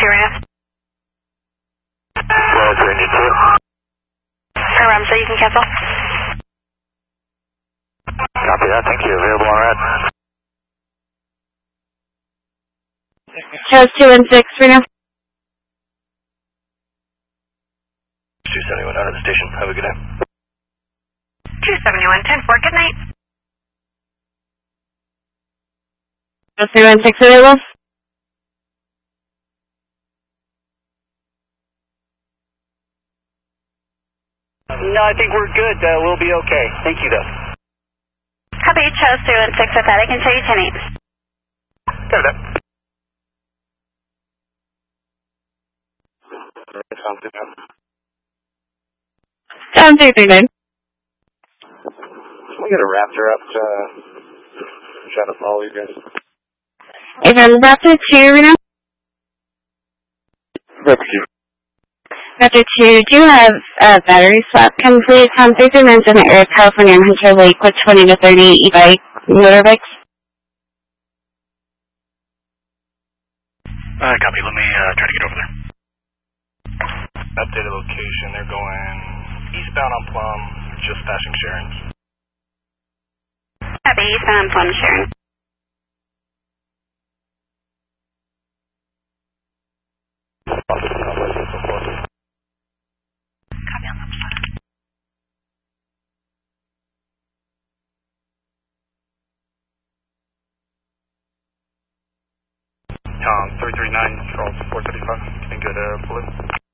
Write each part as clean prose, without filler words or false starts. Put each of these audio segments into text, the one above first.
Reno. Well, to engine 2. So you can cancel. Copy that, thank you. Available on red. Charles 216 Reno. 271 out of the station. Have a good day. 271, 10-4, good night. Charles 216 available. No, I think we're good. We'll be okay. Thank you, though. Copy, Charles 216 with that. I can show you 10-8. Got that. Sound 339. Can we get a Raptor up to try to follow you guys? Raptor 2 Reno. Raptor Raptor 2, do you have a battery swap complete? 339 in the area of California and Hunter Lake with 20 to 30 e-bike motorbikes. Copy. Let me try to get over there. Updated location. They're going eastbound on Plum, just passing Sharon. Copy, eastbound on Plum, Sharon. Copy on that side. Tom 339, Charles 435. Can you go to Blue?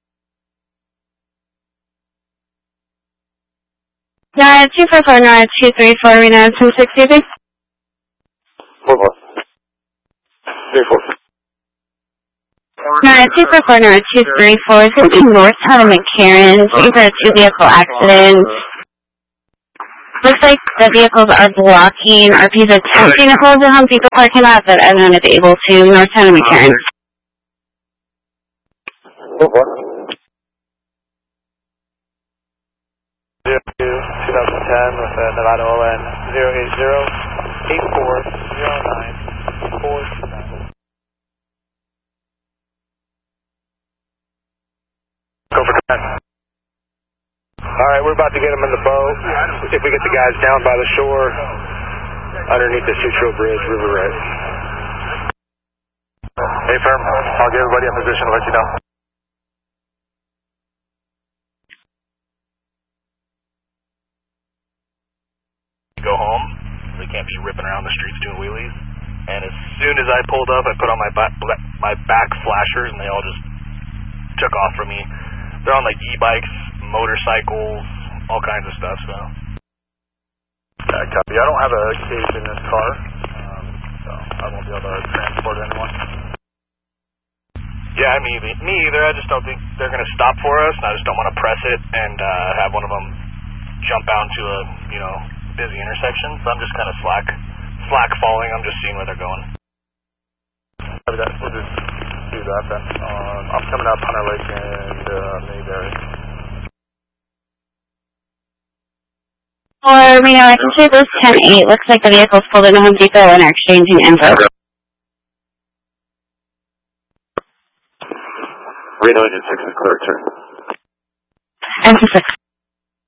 Yeah, 244 Nora 234 Reno 1063. 4-4. 3-4. Nora 244 Nora 234 is going to be north out of McCarran. These are a two-vehicle accident. Looks like the vehicles are blocking RP's attempting to close the Home Depot parking lot, but I'm not able to. North out of McCarran. 4-4. 2010 with Nevada OLN 080-8409-429. Go for 10. Alright, we're about to get them in the boat. If we get the guys down by the shore, underneath the Sutro Bridge, River Road. Hey, firm. I'll get everybody in position to let you know. Go home. They can't be ripping around the streets doing wheelies. And as soon as I pulled up, I put on my back flashers, and they all just took off from me. They're on like e-bikes, motorcycles, all kinds of stuff. So. Copy. I don't have a cage in this car, so I won't be able to transport anyone. Yeah, me either. I just don't think they're going to stop for us, and I just don't want to press it and have one of them jump out to a busy intersection. So I'm just kind of slack falling. I'm just seeing where they're going. We'll just do that then. I'm coming up Hunter Lake and Mayberry. Or Reno, I can show those 10-8. Looks like the vehicles pulled into Home Depot and are exchanging info. Reno engine 6 is clear, turn. Engine 6.